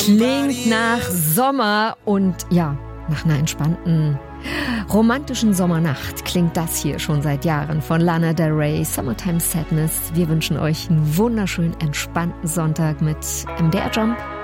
Klingt nach Sommer und ja, nach einer entspannten, romantischen Sommernacht klingt das hier schon seit Jahren von Lana Del Rey, Summertime Sadness. Wir wünschen euch einen wunderschönen, entspannten Sonntag mit MDR Jump.